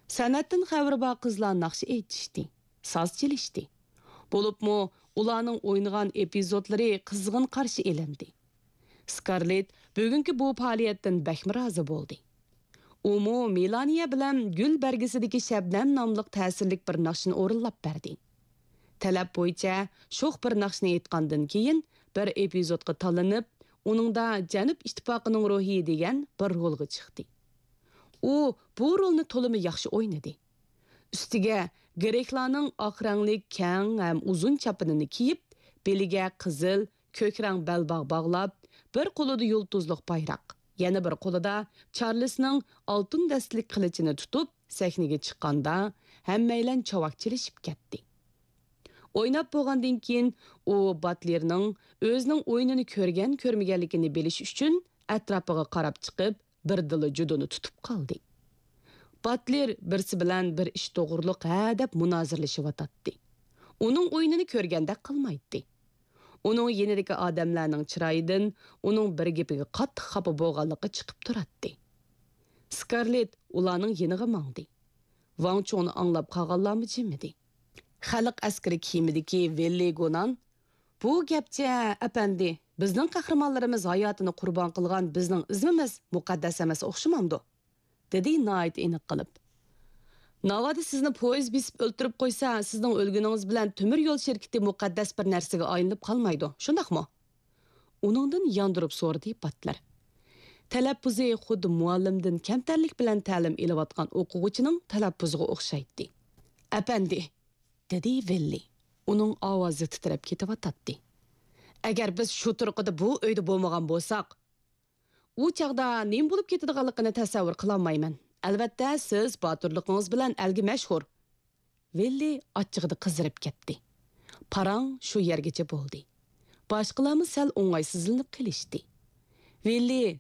San'atdan xəbəri bar qızlar naqşı aytishdi, saz chelishdi. Bo'libmi, ularning o'ynagan epizodlari qizg'in qarshi elindi. Scarlett bugungi bu faoliyatdan baxmi rozi bo'ldi. Umu Melania bilan Gul bargisidagi Shabnam nomli ta'sirlik bir naqshni o'rinlab berdi. Talab bo'yicha sho'x bir naqshni aytgandan keyin bir epizodga tanlanib, uningda Janub ittifoqining ruhi degan bir rolga chiqdi. U bu rolni to'limi yaxshi o'ynadi. Ustiga greklarning oq rangli kang ham uzun chapinini kiyib, beliga qizil, ko'k rang balbog' bog'lab, bir qo'lida yulduzliq bayroq, yana bir qo'lida Charlesning oltin dastlik qilichini tutib, sahnaga chiqqanda hammaylan chavaqchilishib ketdi. O'ynab bo'lgandan keyin u Butlerning o'zining o'yinini ko'rmaganligini bilish uchun atrofiga qarab chiqib, bir dili juduni tutib qoldi. Butler birsi bilan bir ish to'g'riliq deb munozirlashyotdi. Uning o'yinini ko'rganda qilmaydi. Uning yenidagi odamlarning chiroyidan uning bir gapiga qattiq xafa bo'lganligi chiqib turadi. Scarlett ularning yeniga mangdi. Wang Chongni anglab qolganlarmi jimidi. Xalq askari kiyimidagi Velli Gonan, bu gapcha apandi, bizning qahramonlarimiz hayotini qurbon qilgan bizning izmimiz muqaddas emas o'xshamamdi, dedi Night aniq qilib. Navada sizni poyezd besib o'ltirib qo'ysa, sizning o'lguningiz bilan temir yo'l shirkati muqaddas bir narsaga aylanib qolmaydi, shundaqmi? Uningdan yondirib so'radi Butler. Talaffuzi xuddi muallimdan kamtarlik bilan ta'lim olayotgan o'quvchining talaffuziga o'xshaydi. Apandi, dedi Velli. Uning ovozi titrab ketyotdi. Agar biz shu turqida bu uyda bo'lmagan bo'lsak, u chaqda nima bo'lib ketadiganligini tasavvur qila olmayman. Albatta, siz boturligingiz bilan algi mashhur. Velli achchig'ida qizarib ketdi. Parang shu yergacha bo'ldi. Boshqalarmi sal o'ng'aysizlanib qilishdi. Velli